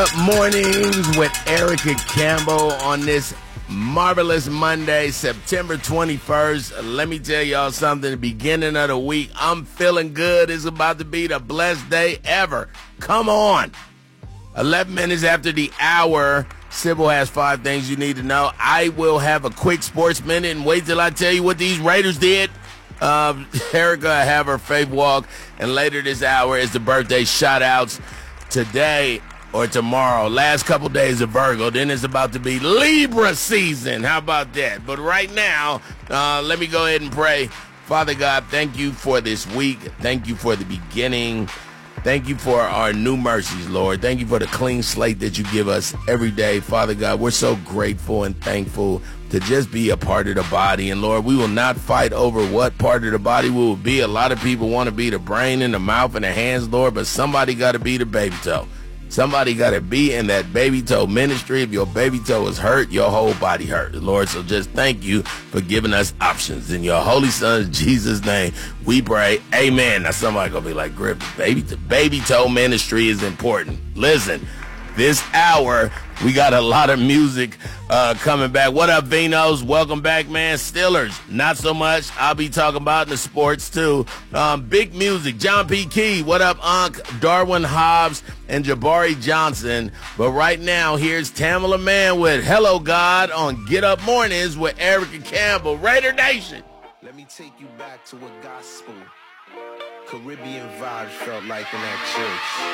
Mornings with Erica Campbell on this marvelous Monday, September 21st. Let me tell y'all something. The beginning of the week, I'm feeling good. It's about to be the blessed day ever. Come on. 11 minutes after the hour, Sybil has 5 things you need to know. I will have a quick sports minute and wait till I tell you what these Raiders did. Erica have her faith walk, and later this hour is the birthday shout-outs. Today or tomorrow, last couple days of Virgo, then it's about to be Libra season. How about that? But right now, let me go ahead and pray. Father God, thank you for this week. Thank you for the beginning. Thank you for our new mercies, Lord. Thank you for the clean slate that you give us every day. Father God, we're so grateful and thankful to just be a part of the body. And Lord, we will not fight over what part of the body we will be. A lot of people want to be the brain and the mouth and the hands, Lord, but somebody got to be the baby toe. Somebody got to be in that baby toe ministry. If your baby toe is hurt, your whole body hurt, Lord. So just thank you for giving us options. In your holy son, Jesus' name, we pray. Amen. Now somebody going to be like, Grip, the baby toe ministry is important. Listen, this hour, we got a lot of music coming back. What up, Vinos? Welcome back, man. Steelers, not so much. I'll be talking about in the sports, too. Big music. John P. Key, what up, Unc? Darwin Hobbs and Jabari Johnson. But right now, here's Tamala Mann with Hello, God on Get Up Mornings with Erica Campbell. Raider Nation. Let me take you back to what gospel, Caribbean vibes felt like in that church.